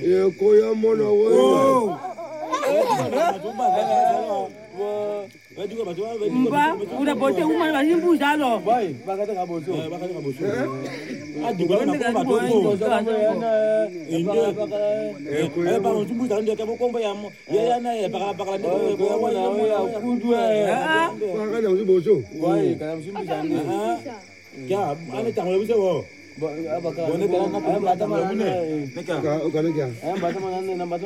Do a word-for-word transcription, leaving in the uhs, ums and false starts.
Ya koya mona wewe. Mba, udah bote umar kasih busa lo. Boy, bakatnya nggak bosok. Bakatnya nggak bosok. Aduh, kalau nggak kan boy, ini. Eh, bangun subuh jangan dia kamu kompa ya. Ya ya na ya, bakal bakal dia. Oh, ya, kudu ya. Bakal yang bosok. Boy, kalau subuh jangan. Ya, ane tanggal bisa wo. Bakal. Boleh tangan apa? Ayam baca mana? Nika. Kau kan ya. Ayam baca mana? Nampak